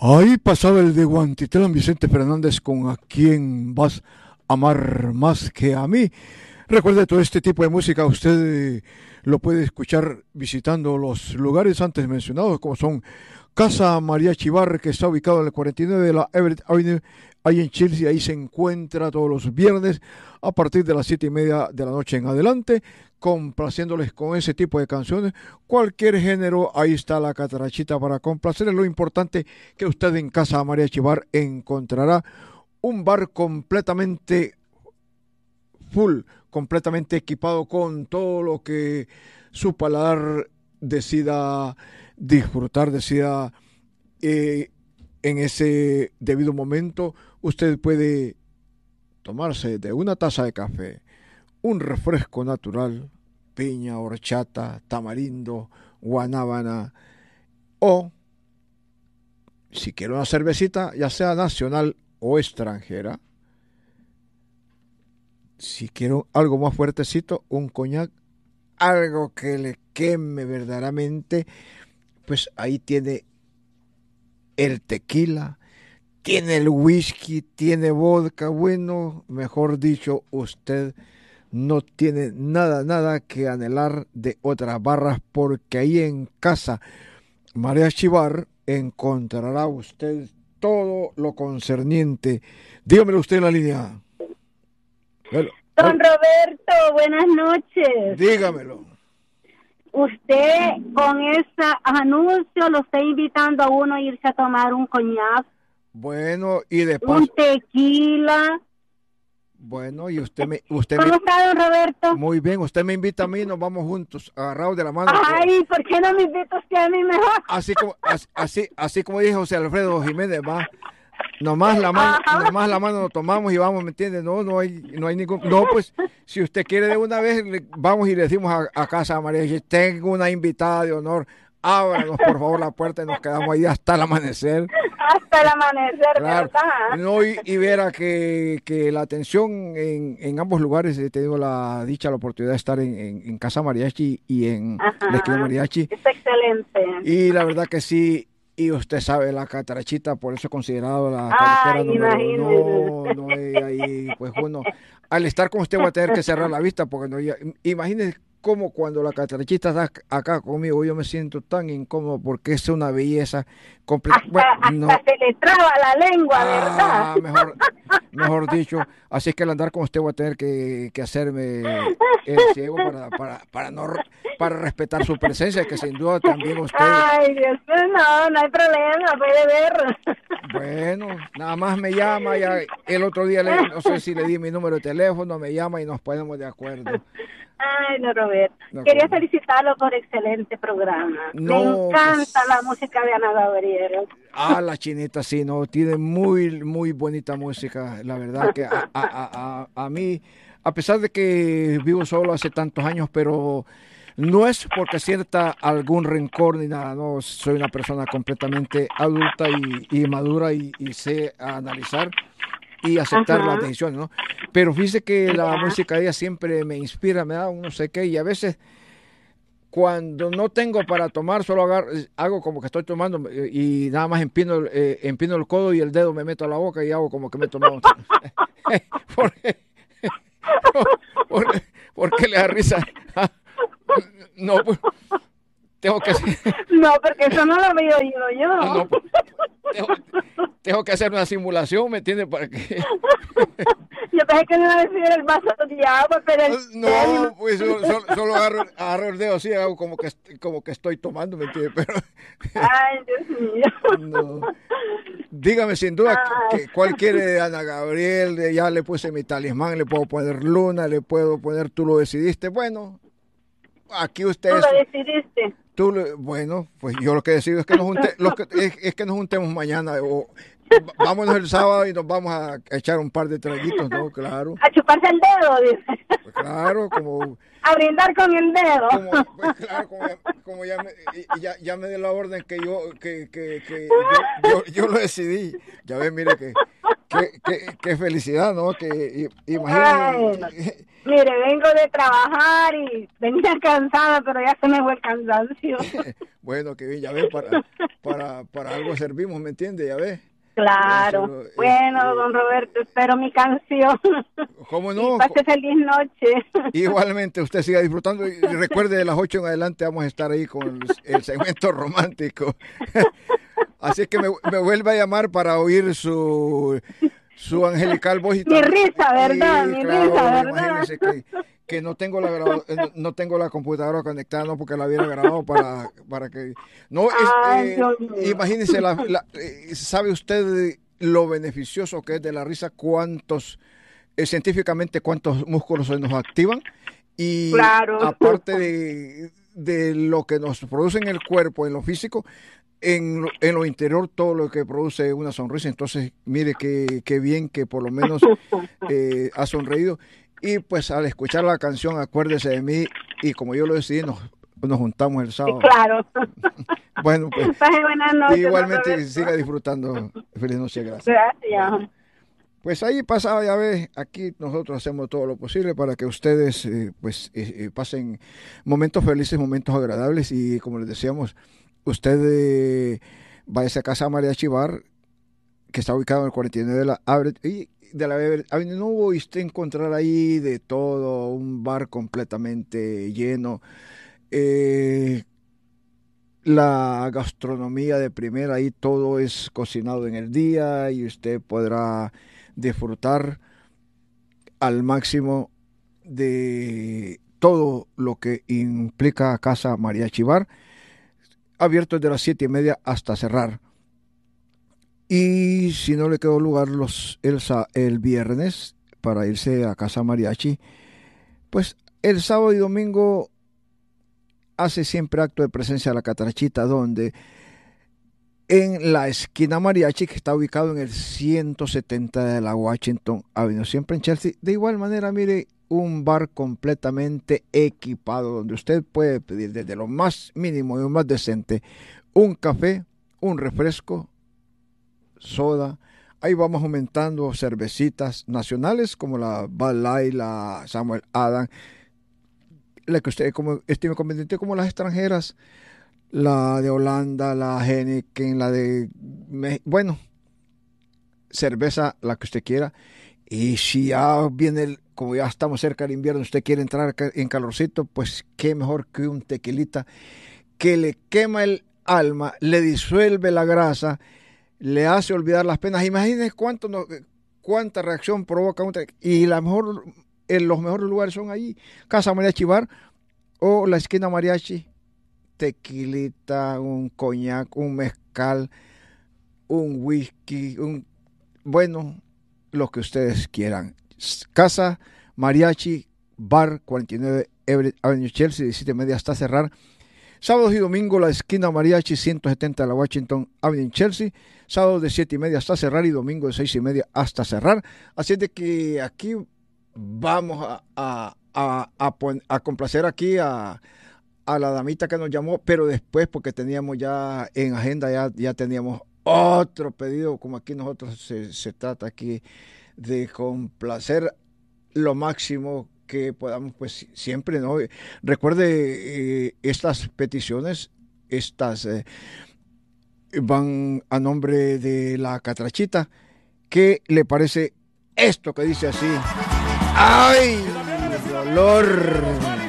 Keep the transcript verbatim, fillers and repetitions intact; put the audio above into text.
Ahí pasaba el de Guantitlán, Vicente Fernández, con A quién vas a amar más que a mí. Recuerde, todo este tipo de música usted eh, lo puede escuchar visitando los lugares antes mencionados, como son Casa Mariachi Bar, que está ubicado en el cuarenta y nueve de la Everett Avenue, ahí en Chelsea. Ahí se encuentra todos los viernes a partir de las siete y media de la noche en adelante, complaciéndoles con ese tipo de canciones, cualquier género. Ahí está la catarachita para complacerles. Lo importante que usted en Casa Mariachi Bar encontrará un bar completamente full, completamente equipado con todo lo que su paladar decida disfrutar, decida eh, en ese debido momento. Usted puede tomarse de una taza de café un refresco natural, piña, horchata, tamarindo, guanábana, o si quiere una cervecita, ya sea nacional o extranjera. Si quiero algo más fuertecito, un coñac, algo que le queme verdaderamente, pues ahí tiene el tequila, tiene el whisky, tiene vodka. Bueno, mejor dicho, usted no tiene nada, nada que anhelar de otras barras, porque ahí en Casa Mariachi Bar encontrará usted todo lo concerniente. Dígamelo usted en la línea. Hello. Don Roberto, buenas noches. Dígamelo. Usted con ese anuncio lo está invitando a uno a irse a tomar un coñac. Bueno, y de paso, un tequila. Bueno, y usted me... usted ¿Cómo me, está, don Roberto? Muy bien, usted me invita a mí, nos vamos juntos, agarrados de la mano. Ay, ¿por qué no me invita usted a mí mejor? Así como, así, así, así como dijo José Alfredo Jiménez, va... Nomás la mano, nomás la mano nos tomamos y vamos, ¿me entiende? No, no hay, no hay ningún, no, pues, si usted quiere de una vez, le, vamos y le decimos a, a Casa María, tengo una invitada de honor, ábranos por favor la puerta y nos quedamos ahí hasta el amanecer. Hasta el amanecer, claro. ¿Verdad? No, y, y verá que, que la atención en, en ambos lugares, he tenido la dicha, la oportunidad de estar en, en, en Casa Mariachi y en Ajá. la esquina Mariachi. Es excelente. Y la verdad que sí. Y usted sabe, la catarachita, por eso es considerado la carretera número uno. No, no hay ahí, pues uno, al estar con usted voy a tener que cerrar la vista, porque no, ya, imagínese cómo cuando la catarachita está acá conmigo, yo me siento tan incómodo, porque es una belleza completa. Hasta, Bueno, hasta no, se le traba la lengua, ah, ¿verdad? Mejor, mejor dicho, así es que al andar con usted voy a tener que, que hacerme el ciego para, para, para no para respetar su presencia, que sin duda también usted... Ay, Dios mío, no, no hay problema, puede ver. Bueno, nada más me llama, ya el otro día, le, no sé si le di mi número de teléfono, me llama y nos ponemos de acuerdo. Ay, no, Roberto. No, quería felicitarlo por excelente programa. No, me encanta pues, la música de Ana Gabriel. Ah, la chinita, sí, no, tiene muy, muy bonita música. La verdad que a, a, a, a, a mí, a pesar de que vivo solo hace tantos años, pero no es porque sienta algún rencor ni nada, no, soy una persona completamente adulta y, y madura y, y sé analizar y aceptar Ajá. las decisiones, ¿no? Pero fíjese que la yeah. música de ella siempre me inspira, me da un no sé qué, y a veces cuando no tengo para tomar, solo agarro, hago como que estoy tomando y nada más empino, eh, empino el codo y el dedo me meto a la boca y hago como que me he tomado. ¿Por qué? ¿Por qué? ¿Por qué le da risa? No, pues, tengo que hacer... No, porque eso no lo había oído yo. No, pues, tengo, tengo que hacer una simulación, ¿me entiendes? Para que... Yo pensé que no iba a decir el vaso de agua, pero... El... No, pues solo, solo, solo agarro, agarro el dedo así, hago como que, como que estoy tomando, ¿me entiendes? Pero... Ay, Dios mío. No. Dígame sin duda, que, ¿cuál quiere de Ana Gabriel? Ya le puse mi talismán, le puedo poner Luna, le puedo poner Tú lo decidiste. Bueno, aquí ustedes... Tú lo decidiste. Tú lo, bueno, pues yo lo que decido es que nos, junte, lo que, es, es que nos juntemos mañana o... Vámonos el sábado y nos vamos a echar un par de traguitos, ¿no? Claro. A chuparse el dedo, dice. Pues claro, como... A brindar con el dedo. Como, pues claro, como, ya, como ya, me, ya, ya me dio la orden que yo, que, que, que yo, yo, yo lo decidí. Ya ves, mire que qué, qué, qué felicidad, ¿no? Que imagínate. Mire, vengo de trabajar y venía cansada, pero ya se me fue el cansancio. Bueno, que bien, ya ves, para, para, para algo servimos, ¿me entiende? Ya ves. Claro. Eso, bueno, este, don Roberto, espero mi canción. ¿Cómo no? Y pase feliz noche. Igualmente, usted siga disfrutando y recuerde, de las ocho en adelante vamos a estar ahí con el, el segmento romántico. Así que me, me vuelve a llamar para oír su... su angelical voz. Y mi risa, ¿verdad? Y, mi claro, risa, ¿verdad? Que, que no tengo la graba, no tengo la computadora conectada, no, porque la hubiera grabado para, para que... No, es, Ay, eh, imagínese, la, la, eh, ¿sabe usted lo beneficioso que es de la risa? ¿Cuántos, eh, científicamente, cuántos músculos se nos activan? Y claro. aparte de, de lo que nos produce en el cuerpo, en lo físico, En lo, en lo interior todo lo que produce una sonrisa. Entonces mire qué qué bien que por lo menos eh, ha sonreído, y pues al escuchar la canción Acuérdese de mí, y como yo lo decidí, nos, nos juntamos el sábado. Claro. Bueno, pues buenas noches, igualmente siga disfrutando. Feliz noche, gracias. Gracias. Pues ahí pasa, ya ves, aquí nosotros hacemos todo lo posible para que ustedes eh, pues eh, pasen momentos felices, momentos agradables, y como les decíamos, usted eh, vaya a Casa Mariachi Bar, que está ubicado en el cuarenta y nueve de la Avenida, y de la Avenida Nuevo, y usted encontrar ahí de todo, un bar completamente lleno, eh, la gastronomía de primera, ahí todo es cocinado en el día, y usted podrá disfrutar al máximo de todo lo que implica Casa Mariachi Bar, abierto desde las siete y media hasta cerrar. Y si no le quedó lugar los el, el viernes para irse a Casa Mariachi, pues el sábado y domingo hace siempre acto de presencia a la Catrachita, donde en la esquina Mariachi, que está ubicado en el ciento setenta de la Washington Avenue, siempre en Chelsea. De igual manera, mire, un bar completamente equipado, donde usted puede pedir desde lo más mínimo y lo más decente un café, un refresco, soda. Ahí vamos aumentando cervecitas nacionales como la Bud Light, la Samuel Adams, la que usted como estime conveniente, como las extranjeras, la de Holanda, la Heineken, la de... bueno, cerveza, la que usted quiera. Y si ya viene, el, como ya estamos cerca del invierno, usted quiere entrar en calorcito, pues qué mejor que un tequilita que le quema el alma, le disuelve la grasa, le hace olvidar las penas. Imagínense cuánto no, cuánta reacción provoca un tequila. Y la mejor, en los mejores lugares son ahí, Casa Mariachi Bar o la esquina Mariachi. Tequilita, un coñac, un mezcal, un whisky, un bueno, lo que ustedes quieran. Casa Mariachi Bar, cuarenta y nueve Everett Avenue, Chelsea, diecisiete y media hasta cerrar. Sábados y domingo la esquina Mariachi, ciento setenta de la Washington Avenue, Chelsea. Sábado de siete y media hasta cerrar y domingo de seis y media hasta cerrar. Así de que aquí vamos a, a, a, a, a complacer aquí a, a la damita que nos llamó, pero después, porque teníamos ya en agenda, ya, ya teníamos otro pedido, como aquí nosotros se, se trata aquí de complacer lo máximo que podamos, pues siempre, ¿no? Recuerde, eh, estas peticiones, estas eh, van a nombre de la Catrachita. ¿Qué le parece esto que dice así? ¡Ay, dolor!